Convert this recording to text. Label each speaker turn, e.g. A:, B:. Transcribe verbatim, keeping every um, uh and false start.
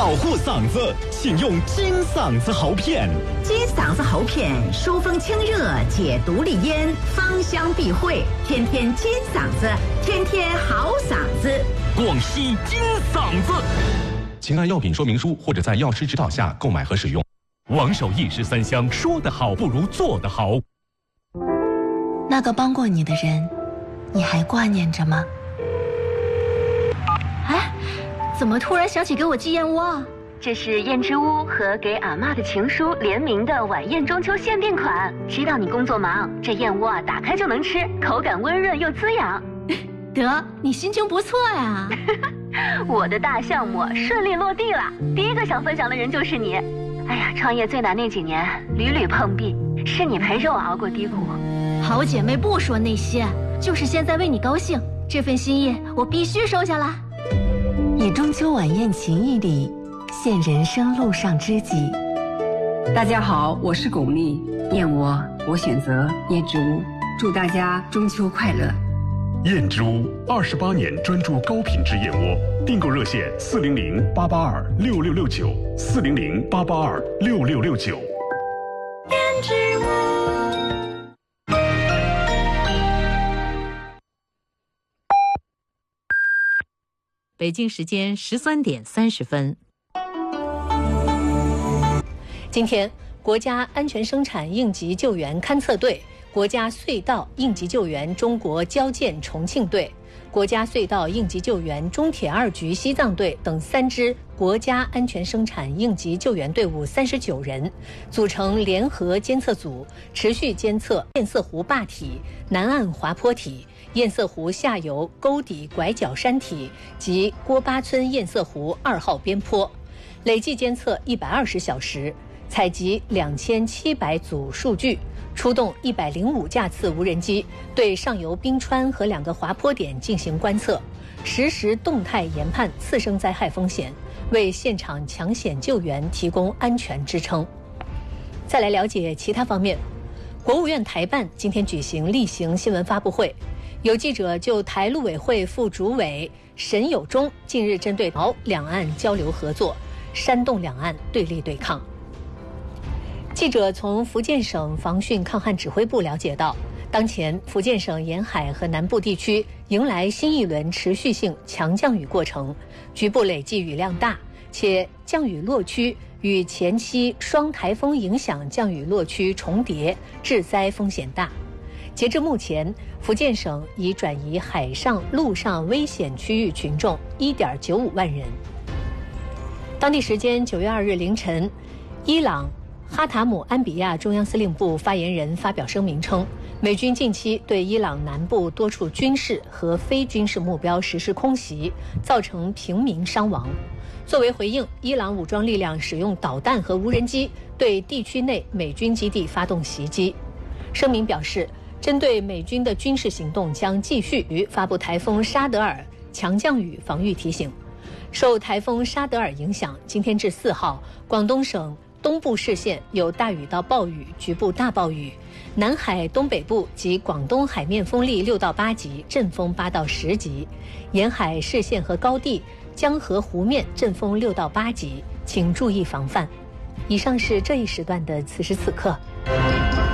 A: 保护嗓子，请用金嗓子喉片。
B: 金嗓子喉片疏风清热，解毒利咽，芳香避秽，天天金嗓子，天天好嗓子。
A: 广西金嗓子，
C: 请按药品说明书或者在药师指导下购买和使用。
A: 王守义十三香，说得好不如做得好。
D: 那个帮过你的人，你还挂念着吗？
E: 哎，怎么突然想起给我寄燕窝啊？
F: 这是燕之屋和给阿嬷的情书联名的晚宴中秋限定款。知道你工作忙，这燕窝啊打开就能吃，口感温润又滋养。
E: 得，你心情不错呀。
F: 我的大项目顺利落地了，第一个想分享的人就是你。哎呀，创业最难那几年，屡屡碰壁，是你陪着我熬过低谷。
E: 好姐妹不说那些，就是现在为你高兴，这份心意我必须收下了。
D: 以中秋晚宴情谊里，现人生路上知己。
G: 大家好，我是巩俐，燕窝我选择燕之屋，祝大家中秋快乐。
H: 燕之屋二十八年专注高品质燕窝，订购热线四零零八八二六六六九四零零八八二六六六九。
D: 燕之屋。
I: 北京时间十三点三十分。今天，国家安全生产应急救援勘测队、国家隧道应急救援中国交建重庆队、国家隧道应急救援中铁二局西藏队等三支国家安全生产应急救援队伍三十九人，组成联合监测组，持续监测堰塞湖坝体、南岸滑坡体、堰塞湖下游沟底拐角山体及郭巴村堰塞湖二号边坡，累计监测一百二十小时，采集两千七百组数据，出动一百零五架次无人机，对上游冰川和两个滑坡点进行观测，实时动态研判次生灾害风险，为现场抢险救援提供安全支撑。再来了解其他方面，国务院台办今天举行例行新闻发布会，有记者就台陆委会副主委沈友忠近日针对两岸交流合作，煽动两岸对立对抗。记者从福建省防汛抗旱指挥部了解到，当前福建省沿海和南部地区迎来新一轮持续性强降雨过程，局部累计雨量大，且降雨落区与前期双台风影响降雨落区重叠，致灾风险大。截至目前，福建省已转移海上、陆上危险区域群众 一点九五万人。当地时间九月二日凌晨，伊朗哈塔姆安比亚中央司令部发言人发表声明称，美军近期对伊朗南部多处军事和非军事目标实施空袭，造成平民伤亡。作为回应，伊朗武装力量使用导弹和无人机对地区内美军基地发动袭击。声明表示，针对美军的军事行动将继续发布台风沙德尔强降雨防御提醒。受台风沙德尔影响，今天至四号，广东省东部市县有大雨到暴雨，局部大暴雨；南海东北部及广东海面风力六到八级，阵风八到十级；沿海市县和高地、江河湖面阵风六到八级，请注意防范。以上是这一时段的此时此刻。